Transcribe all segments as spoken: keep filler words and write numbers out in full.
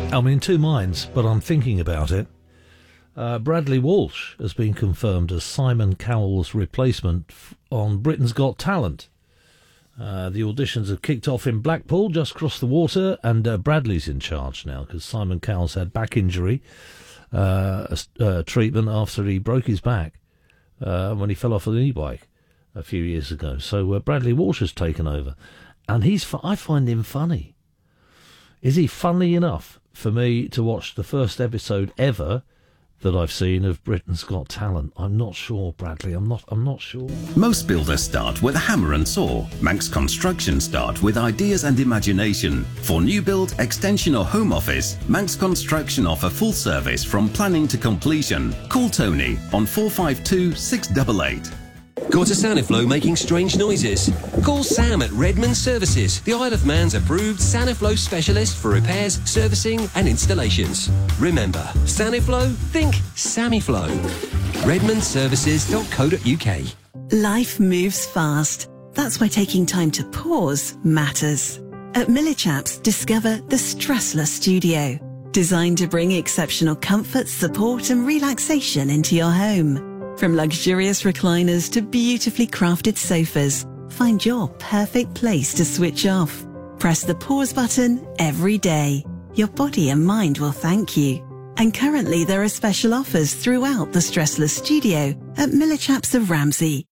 I'm in two minds, but I'm thinking about it. Uh, Bradley Walsh has been confirmed as Simon Cowell's replacement f- on Britain's Got Talent. Uh, the auditions have kicked off in Blackpool, just across the water, and uh, Bradley's in charge now because Simon Cowell's had back injury uh, uh, treatment after he broke his back uh, when he fell off an e-bike a few years ago. So uh, Bradley Walsh has taken over, and he's fu- I find him funny. Is he funny enough for me to watch the first episode ever that I've seen of Britain's Got Talent? I'm not sure, Bradley. I'm not. I'm not sure. Most builders start with a hammer and saw. Manx Construction start with ideas and imagination. For new build, extension or home office, Manx Construction offer full service from planning to completion. Call Tony on four five two, six eight eight. Got a Saniflow making strange noises? Call Sam at Redmond Services, the Isle of Man's approved Saniflow specialist for repairs, servicing and installations. Remember, Saniflow, think Samiflow. redmond services dot co dot uk. Life moves fast. That's why taking time to pause matters. At Millichaps, discover the Stressless Studio, designed to bring exceptional comfort, support and relaxation into your home. From luxurious recliners to beautifully crafted sofas, find your perfect place to switch off. Press the pause button every day. Your body and mind will thank you. And currently there are special offers throughout the Stressless Studio at Millichaps of Ramsey.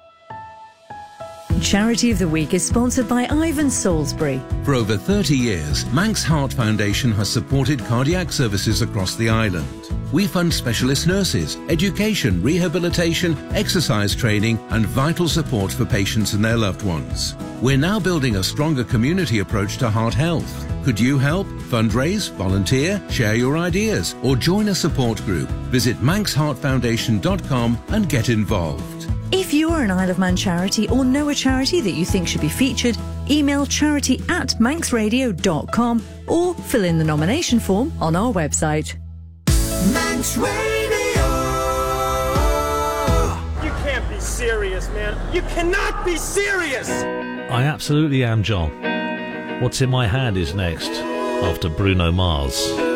Charity of the Week is sponsored by Ivan Salisbury. For over thirty years, Manx Heart Foundation has supported cardiac services across the island. We fund specialist nurses, education, rehabilitation, exercise training and vital support for patients and their loved ones. We're now building a stronger community approach to heart health. Could you help? Fundraise, volunteer, share your ideas or join a support group. Visit manx heart foundation dot com and get involved. If you are an Isle of Man charity or know a charity that you think should be featured, email charity at manx radio dot com or fill in the nomination form on our website. Manx Radio. You can't be serious, man. You cannot be serious. I absolutely am, John. What's in My Hand is next, after Bruno Mars.